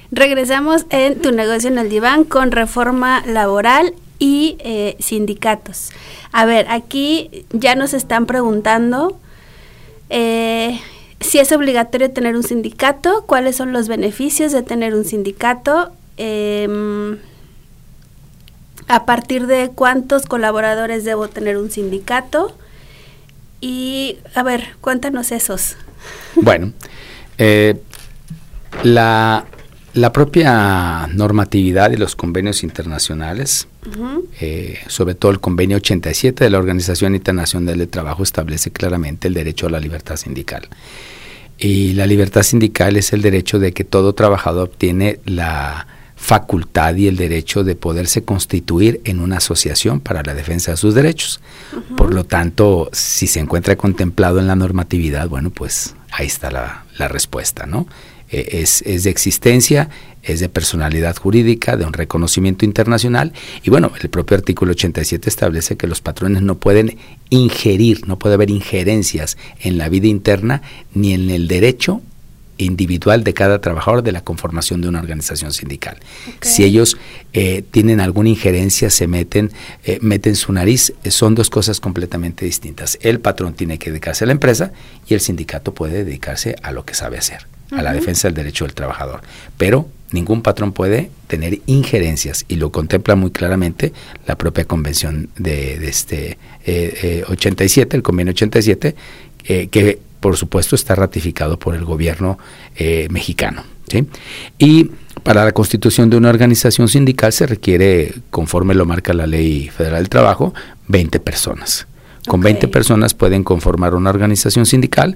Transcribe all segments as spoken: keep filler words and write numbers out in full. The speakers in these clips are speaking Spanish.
Regresamos en Tu Negocio en el Diván con reforma laboral y eh, sindicatos. A ver, aquí ya nos están preguntando eh, si es obligatorio tener un sindicato, cuáles son los beneficios de tener un sindicato, eh, a partir de cuántos colaboradores debo tener un sindicato y, a ver, cuéntanos esos. Bueno, eh, la... La propia normatividad y los convenios internacionales, uh-huh. eh, sobre todo el convenio ochenta y siete de la Organización Internacional del Trabajo, establece claramente el derecho a la libertad sindical. Y la libertad sindical es el derecho de que todo trabajador tiene la facultad y el derecho de poderse constituir en una asociación para la defensa de sus derechos. Uh-huh. Por lo tanto, si se encuentra contemplado en la normatividad, bueno, pues ahí está la, la respuesta, ¿no? Es, es de existencia, es de personalidad jurídica, de un reconocimiento internacional y bueno, el propio artículo ochenta y siete establece que los patrones no pueden ingerir, no puede haber injerencias en la vida interna ni en el derecho individual de cada trabajador de la conformación de una organización sindical. Okay. Si ellos eh, tienen alguna injerencia, se meten, eh, meten su nariz, eh, son dos cosas completamente distintas. El patrón tiene que dedicarse a la empresa y el sindicato puede dedicarse a lo que sabe hacer, a uh-huh. la defensa del derecho del trabajador. Pero ningún patrón puede tener injerencias y lo contempla muy claramente la propia convención de, de este eh, eh, ochenta y siete, el convenio ochenta y siete, eh, que por supuesto está ratificado por el gobierno eh, mexicano, ¿sí? Y para la constitución de una organización sindical se requiere, conforme lo marca la Ley Federal del Trabajo, veinte personas. Con okay. veinte personas pueden conformar una organización sindical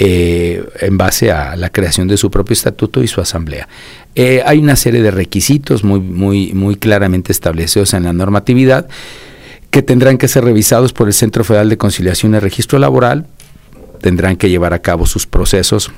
eh, en base a la creación de su propio estatuto y su asamblea. Eh, hay una serie de requisitos muy, muy, muy claramente establecidos en la normatividad que tendrán que ser revisados por el Centro Federal de Conciliación y Registro Laboral. Tendrán que llevar a cabo sus procesos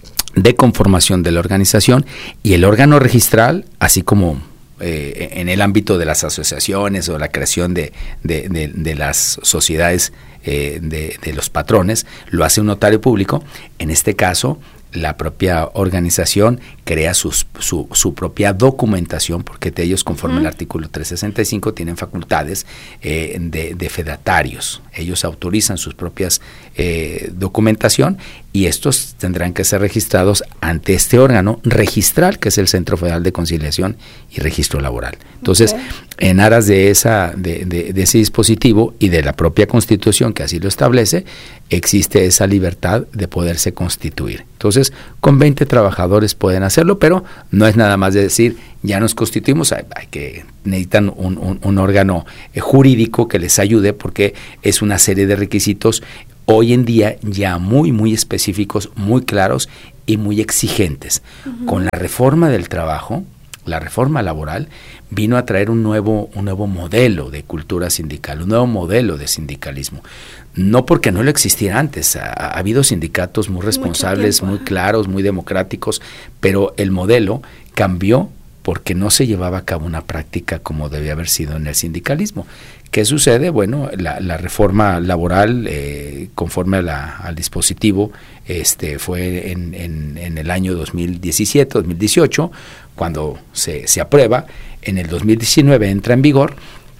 de conformación de la organización y el órgano registral, así como eh, en el ámbito de las asociaciones o la creación de, de, de, de las sociedades eh, de, de los patrones, lo hace un notario público. En este caso, la propia organización crea sus, su, su propia documentación, porque de ellos, conforme uh-huh. al artículo trescientos sesenta y cinco, tienen facultades eh, de, de fedatarios. Ellos autorizan sus propias eh, documentación y estos tendrán que ser registrados ante este órgano registral, que es el Centro Federal de Conciliación y Registro Laboral. Entonces, okay. en aras de, esa, de, de, de ese dispositivo y de la propia Constitución, que así lo establece, existe esa libertad de poderse constituir. Entonces, con veinte trabajadores pueden hacerlo, pero no es nada más de decir, ya nos constituimos, hay, hay que necesitan un, un, un órgano eh, jurídico que les ayude, porque es una serie de requisitos hoy en día ya muy, muy específicos, muy claros y muy exigentes. Uh-huh. Con la reforma del trabajo, la reforma laboral, vino a traer un nuevo, un nuevo modelo de cultura sindical, un nuevo modelo de sindicalismo. No porque no lo existiera antes, ha, ha habido sindicatos muy responsables, muy claros, muy democráticos, pero el modelo cambió porque no se llevaba a cabo una práctica como debía haber sido en el sindicalismo. ¿Qué sucede? Bueno, la, la reforma laboral, eh, conforme a la, al dispositivo, este, fue en, en, en el año dos mil diecisiete, dos mil dieciocho, cuando se, se aprueba. En el dos mil diecinueve entra en vigor.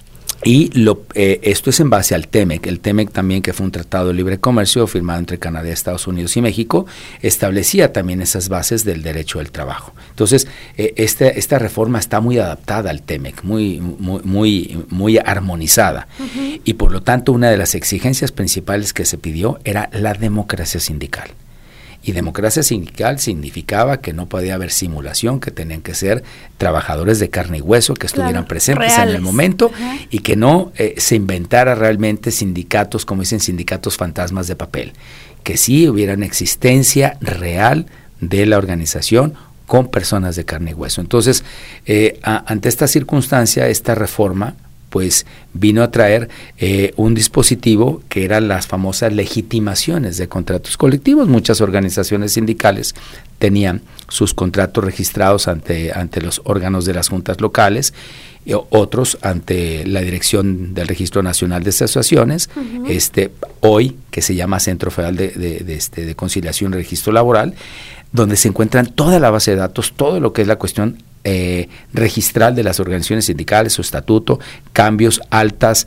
Y lo, eh, esto es en base al T E M E C. El T E M E C también, que fue un tratado de libre comercio firmado entre Canadá, Estados Unidos y México, establecía también esas bases del derecho del trabajo. Entonces, eh, este, esta reforma está muy adaptada al T E M E C, muy, muy, muy, muy armonizada. Uh-huh. Y por lo tanto, una de las exigencias principales que se pidió era la democracia sindical. Y democracia sindical significaba que no podía haber simulación, que tenían que ser trabajadores de carne y hueso, que estuvieran claro, presentes reales. En el momento. Uh-huh. Y que no eh, se inventara realmente sindicatos, como dicen, sindicatos fantasmas de papel, que sí hubiera una existencia real de la organización con personas de carne y hueso. Entonces, eh, a, ante esta circunstancia, esta reforma pues vino a traer eh, un dispositivo que eran las famosas legitimaciones de contratos colectivos. Muchas organizaciones sindicales tenían sus contratos registrados ante, ante los órganos de las juntas locales, y otros ante la Dirección del Registro Nacional de Asociaciones, uh-huh. este, hoy, que se llama Centro Federal de, de, de, este, de Conciliación y Registro Laboral. donde se encuentran toda la base de datos, todo lo que es la cuestión eh, registral de las organizaciones sindicales, su estatuto, cambios, altas,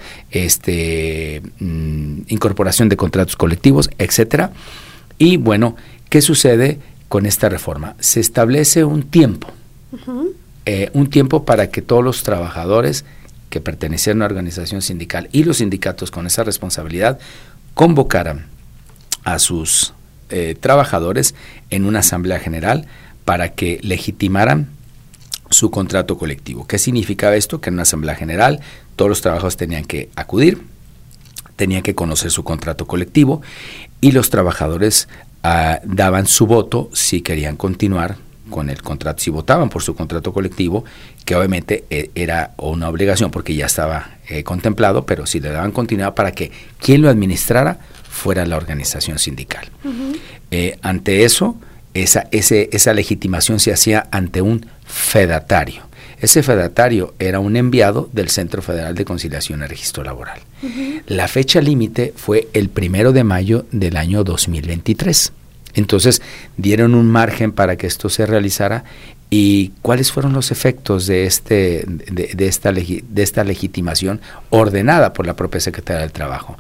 este, mm, incorporación de contratos colectivos, etcétera. Y bueno, ¿qué sucede con esta reforma? Se establece un tiempo, uh-huh. eh, un tiempo para que todos los trabajadores que pertenecían a una organización sindical y los sindicatos con esa responsabilidad convocaran a sus eh, trabajadores en una asamblea general para que legitimaran su contrato colectivo. ¿Qué significaba esto? Que en una asamblea general todos los trabajadores tenían que acudir, tenían que conocer su contrato colectivo y los trabajadores uh, daban su voto si querían continuar con el contrato, si votaban por su contrato colectivo, que obviamente eh, era una obligación porque ya estaba eh, contemplado, pero si le daban continuidad para que quien lo administrara fuera la organización sindical. Uh-huh. Eh, ante eso, esa, ese, esa legitimación se hacía ante un fedatario. Ese fedatario era un enviado del Centro Federal de Conciliación y Registro Laboral. Uh-huh. La fecha límite fue el primero de mayo del año dos mil veintitrés. Entonces, dieron un margen para que esto se realizara. ¿Y cuáles fueron los efectos de, este, de, de, esta, legi, de esta legitimación ordenada por la propia Secretaría del Trabajo?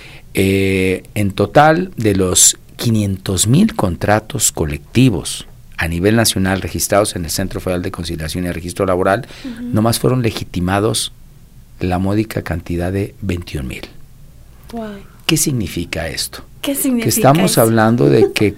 Eh, en total, de los quinientos mil contratos colectivos a nivel nacional registrados en el Centro Federal de Conciliación y Registro Laboral, uh-huh. nomás fueron legitimados la módica cantidad de veintiún mil. Wow. ¿Qué significa esto? ¿Qué significa que estamos eso? hablando de que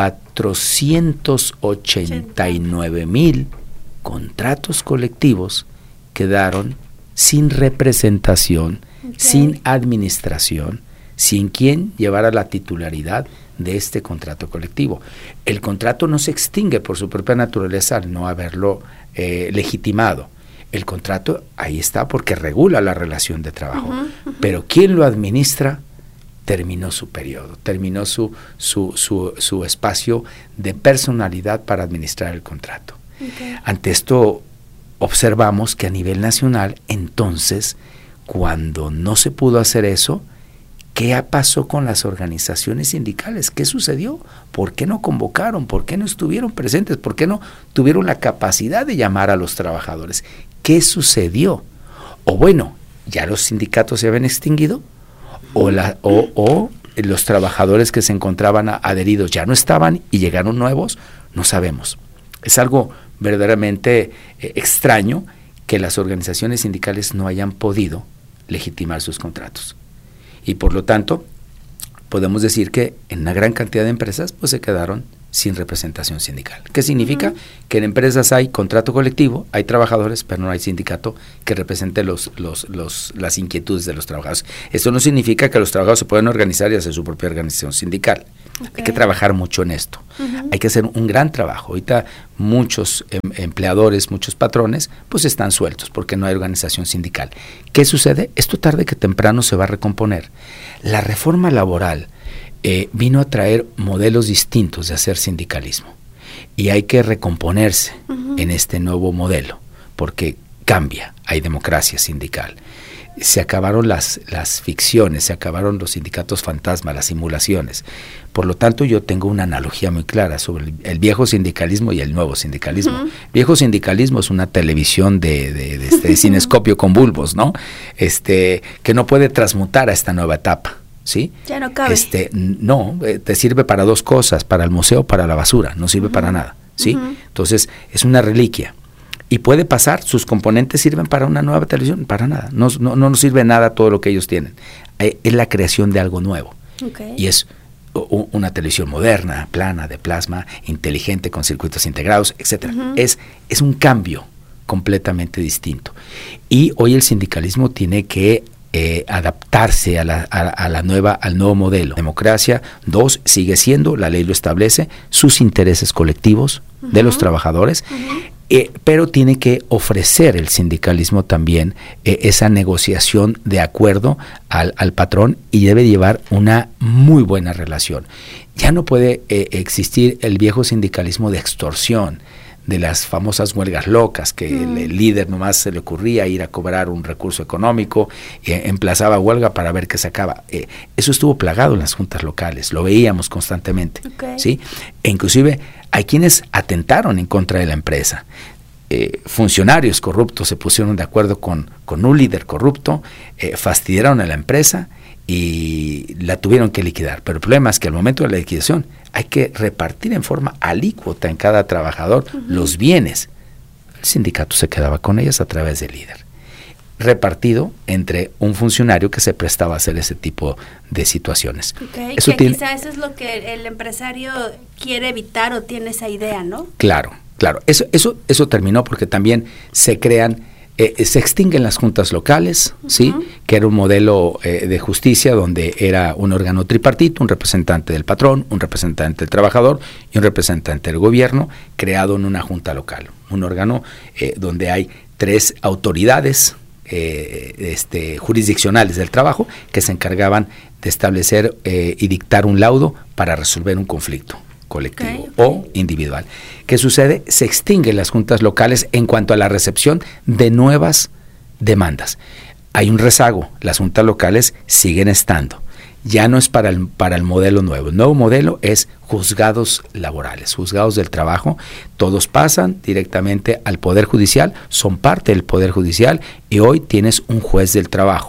cuatrocientos ochenta y nueve mil contratos colectivos quedaron sin representación, okay. sin administración, sin quien llevara la titularidad de este contrato colectivo. El contrato no se extingue por su propia naturaleza al no haberlo eh, legitimado. El contrato ahí está porque regula la relación de trabajo, uh-huh, uh-huh. pero quien lo administra terminó su periodo, terminó su, su, su, su espacio de personalidad para administrar el contrato. Okay. Ante esto observamos que a nivel nacional, entonces, cuando no se pudo hacer eso, ¿qué pasó con las organizaciones sindicales? ¿Qué sucedió? ¿Por qué no convocaron? ¿Por qué no estuvieron presentes? ¿Por qué no tuvieron la capacidad de llamar a los trabajadores? ¿Qué sucedió? O bueno, ¿ya los sindicatos se habían extinguido? O, la, o, o los trabajadores que se encontraban adheridos ya no estaban y llegaron nuevos, no sabemos. Es algo verdaderamente eh, extraño que las organizaciones sindicales no hayan podido legitimar sus contratos. Y por lo tanto, podemos decir que en una gran cantidad de empresas pues se quedaron sin representación sindical. ¿Qué significa? Uh-huh. Que en empresas hay contrato colectivo, hay trabajadores, pero no hay sindicato que represente los, los, los, las inquietudes de los trabajadores. Esto no significa que los trabajadores se puedan organizar y hacer su propia organización sindical. Okay. Hay que trabajar mucho en esto. Uh-huh. Hay que hacer un gran trabajo. Ahorita muchos em, empleadores, muchos patrones, pues están sueltos porque no hay organización sindical. ¿Qué sucede? Esto tarde que temprano se va a recomponer. La reforma laboral Eh, vino a traer modelos distintos de hacer sindicalismo y hay que recomponerse uh-huh. en este nuevo modelo porque cambia, hay democracia sindical, se acabaron las, las ficciones, se acabaron los sindicatos fantasma, las simulaciones. Por lo tanto, yo tengo una analogía muy clara sobre el, el viejo sindicalismo y el nuevo sindicalismo. Uh-huh. Viejo sindicalismo es una televisión de, de, de, este, de cinescopio con bulbos, ¿no? Este, que no puede transmutar a esta nueva etapa. ¿Sí? Ya no cabe. Este, no, eh, te sirve para dos cosas, para el museo, para la basura, no sirve uh-huh. para nada, ¿sí? Uh-huh. Entonces, es una reliquia. Y puede pasar, sus componentes sirven para una nueva televisión, para nada. No, no, no nos sirve nada todo lo que ellos tienen. Eh, es la creación de algo nuevo. Okay. Y es u- una televisión moderna, plana, de plasma, inteligente, con circuitos integrados, etcétera. Uh-huh. Es, es un cambio completamente distinto. Y hoy el sindicalismo tiene que Eh, adaptarse a la, a, a la nueva, al nuevo modelo. Democracia, dos, sigue siendo, la ley lo establece, sus intereses colectivos uh-huh. de los trabajadores, uh-huh. eh, pero tiene que ofrecer el sindicalismo también eh, esa negociación de acuerdo al, al patrón y debe llevar una muy buena relación. Ya no puede eh, existir el viejo sindicalismo de extorsión, de las famosas huelgas locas, que mm. el, el líder nomás se le ocurría ir a cobrar un recurso económico, eh, emplazaba huelga para ver qué sacaba. Eh, eso estuvo plagado en las juntas locales, lo veíamos constantemente, okay. ¿sí? E inclusive hay quienes atentaron en contra de la empresa. Eh, funcionarios corruptos se pusieron de acuerdo con, con un líder corrupto, eh, fastidiaron a la empresa y la tuvieron que liquidar. Pero el problema es que al momento de la liquidación hay que repartir en forma alícuota en cada trabajador uh-huh. los bienes. El sindicato se quedaba con ellas a través del líder, repartido entre un funcionario que se prestaba a hacer ese tipo de situaciones. Okay, eso que tiene, quizá eso es lo que el empresario quiere evitar o tiene esa idea, ¿no? Claro, claro. Eso, eso, eso terminó porque también se crean, eh, se extinguen las juntas locales, uh-huh. ¿sí? Que era un modelo eh, de justicia donde era un órgano tripartito, un representante del patrón, un representante del trabajador y un representante del gobierno, creado en una junta local. Un órgano eh, donde hay tres autoridades Eh, este, jurisdiccionales del trabajo que se encargaban de establecer eh, y dictar un laudo para resolver un conflicto colectivo okay, okay. o individual. ¿Qué sucede? Se extinguen las juntas locales en cuanto a la recepción de nuevas demandas. Hay un rezago, las juntas locales siguen estando. Ya no es para el, para el modelo nuevo. El nuevo modelo es juzgados laborales, juzgados del trabajo. Todos pasan directamente al Poder Judicial, son parte del Poder Judicial y hoy tienes un juez del trabajo.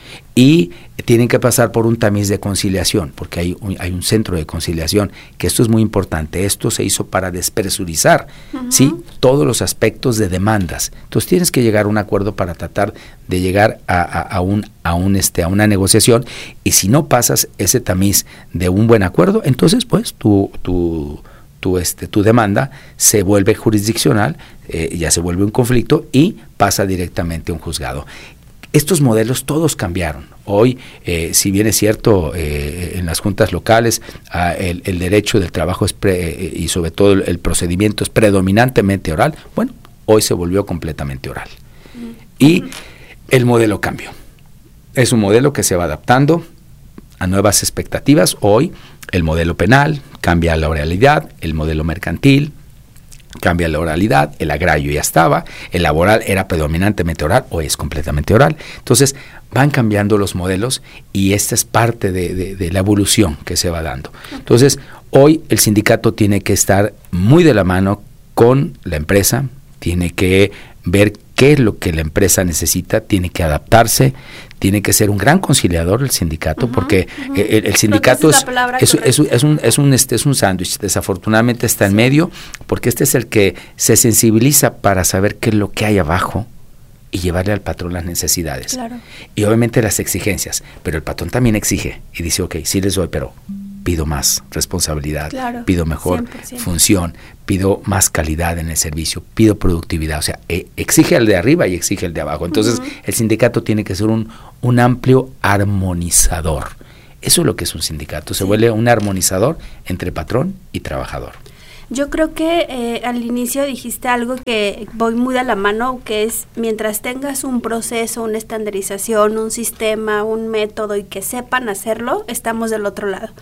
Y tienen que pasar por un tamiz de conciliación, porque hay un, hay un centro de conciliación, que esto es muy importante. Esto se hizo para despresurizar, uh-huh. ¿sí? todos los aspectos de demandas. Entonces tienes que llegar a un acuerdo para tratar de llegar a, a, a, un, a, un, este, a una negociación, y si no pasas ese tamiz de un buen acuerdo, entonces pues tu, tu, tu, este, tu demanda se vuelve jurisdiccional, eh, ya se vuelve un conflicto y pasa directamente a un juzgado. Estos modelos todos cambiaron. Hoy, eh, si bien es cierto, eh, en las juntas locales ah, el, el derecho del trabajo es pre, eh, y sobre todo el, el procedimiento es predominantemente oral, bueno, hoy se volvió completamente oral. Mm. Y el modelo cambió. Es un modelo que se va adaptando a nuevas expectativas. Hoy el modelo penal cambia la oralidad, el modelo mercantil cambia la oralidad, el agrario ya estaba, el laboral era predominantemente oral o es completamente oral. Entonces van cambiando los modelos y esta es parte de, de, de la evolución que se va dando. Entonces hoy el sindicato tiene que estar muy de la mano con la empresa, tiene que ver qué es lo que la empresa necesita, tiene que adaptarse, tiene que ser un gran conciliador el sindicato, uh-huh, porque uh-huh. el, el sindicato es, es, es, es un es un este es un sándwich, desafortunadamente está en sí. medio, porque este es el que se sensibiliza para saber qué es lo que hay abajo y llevarle al patrón las necesidades. Claro. Y obviamente las exigencias, pero el patrón también exige y dice, ok, sí les doy, pero pido más responsabilidad, claro, pido mejor cien por ciento función, pido más calidad en el servicio, pido productividad, o sea, eh, exige al de arriba y exige al de abajo. Entonces, uh-huh. el sindicato tiene que ser un, un amplio armonizador. Eso es lo que es un sindicato, se sí. vuelve un armonizador entre patrón y trabajador. Yo creo que eh, al inicio dijiste algo que voy muy de la mano, que es mientras tengas un proceso, una estandarización, un sistema, un método y que sepan hacerlo, estamos del otro lado.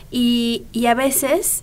Y, y a veces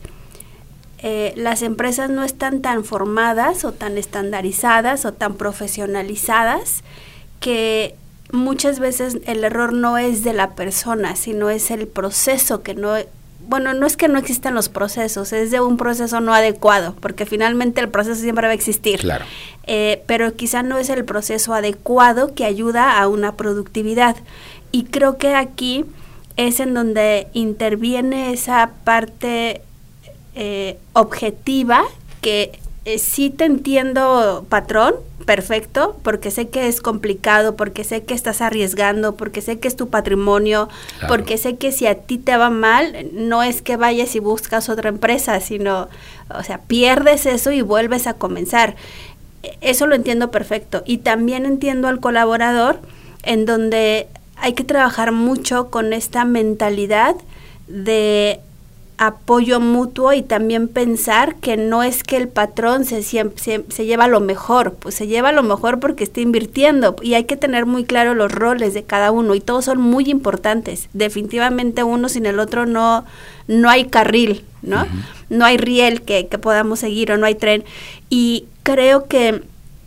eh, las empresas no están tan formadas o tan estandarizadas o tan profesionalizadas que muchas veces el error no es de la persona, sino es el proceso que no... Bueno, no es que no existan los procesos, es de un proceso no adecuado, porque finalmente el proceso siempre va a existir. Claro. Eh, pero quizá no es el proceso adecuado que ayuda a una productividad. Y creo que aquí es en donde interviene esa parte eh, objetiva que eh, sí te entiendo, patrón, perfecto, porque sé que es complicado, porque sé que estás arriesgando, porque sé que es tu patrimonio, claro. porque sé que si a ti te va mal, no es que vayas y buscas otra empresa, sino, o sea, pierdes eso y vuelves a comenzar. Eso lo entiendo perfecto. Y también entiendo al colaborador, en donde hay que trabajar mucho con esta mentalidad de apoyo mutuo y también pensar que no es que el patrón se, se, se lleva lo mejor, pues se lleva lo mejor porque está invirtiendo y hay que tener muy claro los roles de cada uno y todos son muy importantes. Definitivamente uno sin el otro no, no hay carril, ¿no? Uh-huh. No hay riel que, que podamos seguir o no hay tren. Y creo que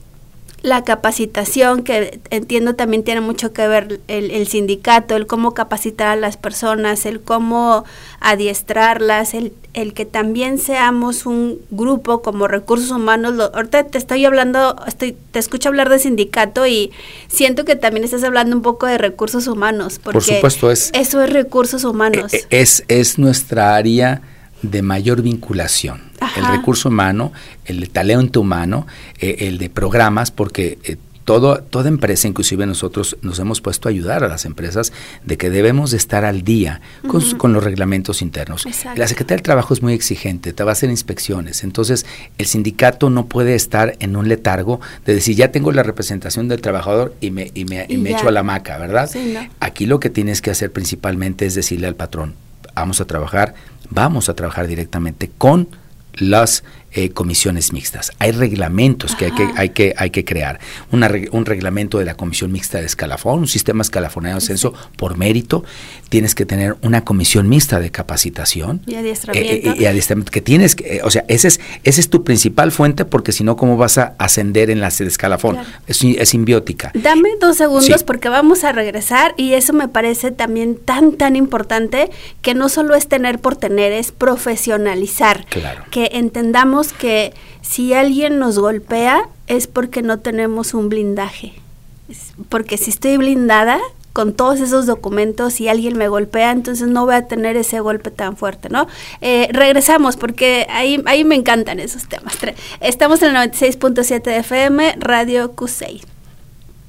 la capacitación, que entiendo también tiene mucho que ver el, el sindicato, el cómo capacitar a las personas, el cómo adiestrarlas, el, el que también seamos un grupo como recursos humanos. Lo, ahorita te estoy hablando, estoy, te escucho hablar de sindicato y siento que también estás hablando un poco de recursos humanos, porque por supuesto es, eso es recursos humanos. Es, es nuestra área de mayor vinculación. Ajá. El recurso humano, el de talento humano, eh, el de programas, porque eh, todo, toda empresa, inclusive nosotros nos hemos puesto a ayudar a las empresas de que debemos de estar al día con, uh-huh. con los reglamentos internos. Exacto. La Secretaría del Trabajo es muy exigente, te va a hacer inspecciones, entonces el sindicato no puede estar en un letargo de decir, ya tengo la representación del trabajador y me, y me, y y me echo a la hamaca, ¿verdad? Sí, ¿no? Aquí lo que tienes que hacer principalmente es decirle al patrón, vamos a trabajar, vamos a trabajar directamente con las eh, comisiones mixtas. Hay reglamentos que hay, que hay que hay que crear. Una, un reglamento de la comisión mixta de escalafón, un sistema escalafonado de ascenso sí. por mérito. Tienes que tener una comisión mixta de capacitación. Y adiestramiento. Eh, y adiestramiento que tienes que, eh, o sea, ese es, ese es tu principal fuente, porque si no, ¿cómo vas a ascender en la de escalafón? Claro. Es, es simbiótica. Dame dos segundos sí. porque vamos a regresar y eso me parece también tan, tan importante, que no solo es tener por tener, es profesionalizar. Claro. Que entendamos que si alguien nos golpea es porque no tenemos un blindaje, es porque si estoy blindada con todos esos documentos y alguien me golpea, entonces no voy a tener ese golpe tan fuerte, ¿no? Eh, regresamos porque ahí, ahí me encantan esos temas. Estamos en el noventa y seis punto siete de F M, Radio Q seis.